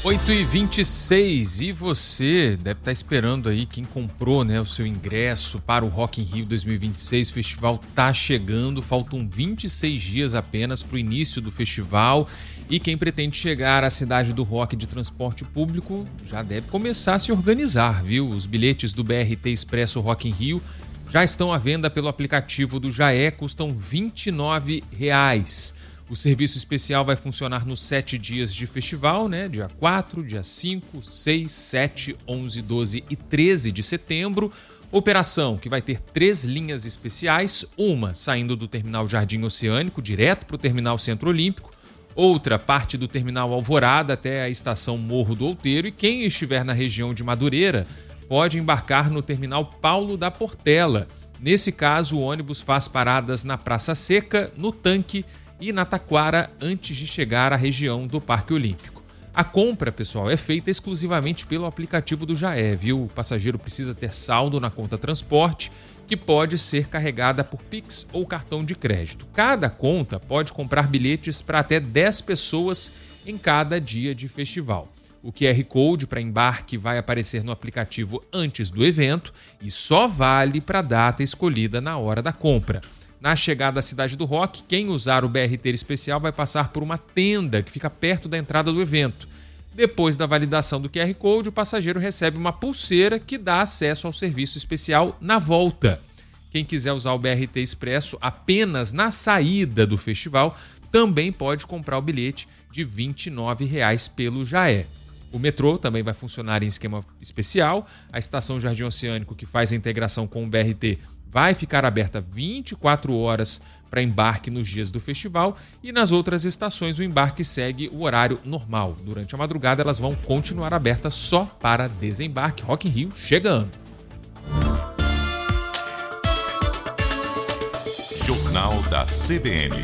8h26, e você deve estar esperando aí, quem comprou, o seu ingresso para o Rock in Rio 2026, o festival está chegando, faltam 26 dias apenas para o início do festival, e quem pretende chegar à cidade do rock de transporte público já deve começar a se organizar, viu? Os bilhetes do BRT Expresso Rock in Rio já estão à venda pelo aplicativo do Jaé, custam R$ 29. O serviço especial vai funcionar nos 7 dias de festival, dia 4, dia 5, 6, 7, 11, 12 e 13 de setembro. Operação que vai ter 3 linhas especiais, uma saindo do Terminal Jardim Oceânico, direto para o Terminal Centro Olímpico, outra parte do Terminal Alvorada até a estação Morro do Outeiro, e quem estiver na região de Madureira pode embarcar no Terminal Paulo da Portela. Nesse caso, o ônibus faz paradas na Praça Seca, no Tanque e na Taquara antes de chegar à região do Parque Olímpico. A compra, pessoal, é feita exclusivamente pelo aplicativo do Jaé, viu? O passageiro precisa ter saldo na conta transporte, que pode ser carregada por Pix ou cartão de crédito. Cada conta pode comprar bilhetes para até 10 pessoas em cada dia de festival. O QR Code para embarque vai aparecer no aplicativo antes do evento e só vale para a data escolhida na hora da compra. Na chegada à Cidade do Rock, quem usar o BRT especial vai passar por uma tenda que fica perto da entrada do evento. Depois da validação do QR Code, o passageiro recebe uma pulseira que dá acesso ao serviço especial na volta. Quem quiser usar o BRT Expresso apenas na saída do festival também pode comprar o bilhete de R$ 29 pelo Jaé. O metrô também vai funcionar em esquema especial. A estação Jardim Oceânico, que faz a integração com o BRT, vai ficar aberta 24 horas para embarque nos dias do festival, e nas outras estações o embarque segue o horário normal. Durante a madrugada elas vão continuar abertas só para desembarque. Rock in Rio chegando. Jornal da CBN.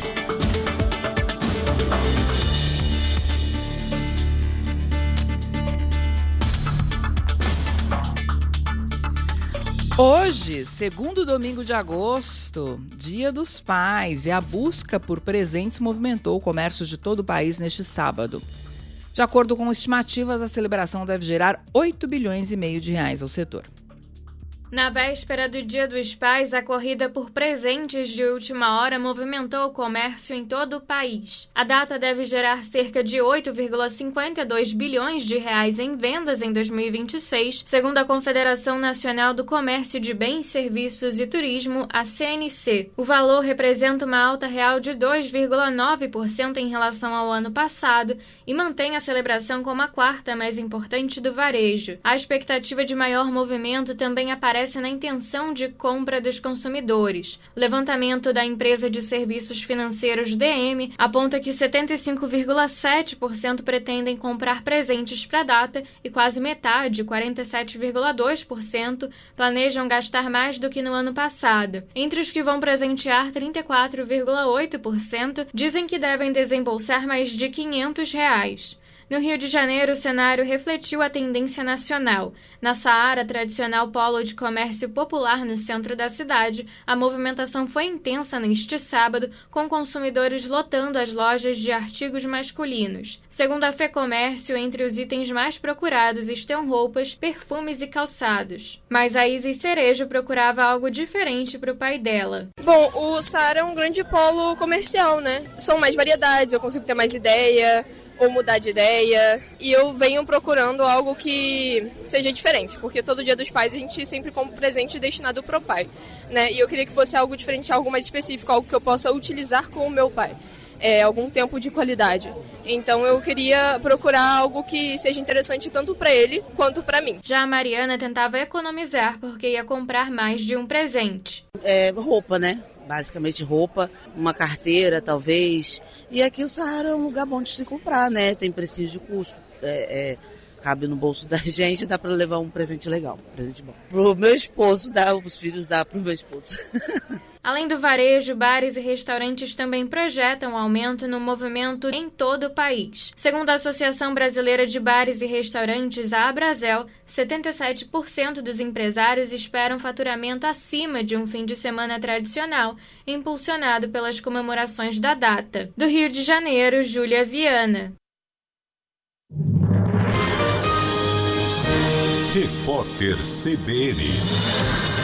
Hoje, segundo domingo de agosto, Dia dos Pais, e a busca por presentes movimentou o comércio de todo o país neste sábado. De acordo com estimativas, a celebração deve gerar 8,5 bilhões de reais ao setor. Na véspera do Dia dos Pais, a corrida por presentes de última hora movimentou o comércio em todo o país. A data deve gerar cerca de 8,52 bilhões de reais em vendas em 2026, segundo a Confederação Nacional do Comércio de Bens, Serviços e Turismo, a CNC. O valor representa uma alta real de 2,9% em relação ao ano passado e mantém a celebração como a quarta mais importante do varejo. A expectativa de maior movimento também aparece na intenção de compra dos consumidores. O levantamento da empresa de serviços financeiros DM aponta que 75,7% pretendem comprar presentes para a data e quase metade, 47,2%, planejam gastar mais do que no ano passado. Entre os que vão presentear, 34,8% dizem que devem desembolsar mais de R$ 500. No Rio de Janeiro, o cenário refletiu a tendência nacional. Na Saara, tradicional polo de comércio popular no centro da cidade, a movimentação foi intensa neste sábado, com consumidores lotando as lojas de artigos masculinos. Segundo a FEComércio, entre os itens mais procurados estão roupas, perfumes e calçados. Mas a Isis Cerejo procurava algo diferente para o pai dela. Bom, o Saara é um grande polo comercial, né? São mais variedades, eu consigo ter mais ideia ou mudar de ideia, e eu venho procurando algo que seja diferente, porque todo Dia dos Pais a gente sempre compra presente destinado pro pai, né? E eu queria que fosse algo diferente, algo mais específico, algo que eu possa utilizar com o meu pai, algum tempo de qualidade. Então eu queria procurar algo que seja interessante tanto para ele quanto para mim. Já a Mariana tentava economizar porque ia comprar mais de um presente. Roupa, né? Basicamente roupa, uma carteira talvez. E aqui o Saara é um lugar bom de se comprar, né? Tem prestígio de custo. Cabe no bolso da gente, dá para levar um presente legal, um presente bom. Pro meu esposo, os filhos dá pro meu esposo. Além do varejo, bares e restaurantes também projetam aumento no movimento em todo o país. Segundo a Associação Brasileira de Bares e Restaurantes, a Abrazel, 77% dos empresários esperam faturamento acima de um fim de semana tradicional, impulsionado pelas comemorações da data. Do Rio de Janeiro, Júlia Viana. Repórter CBN.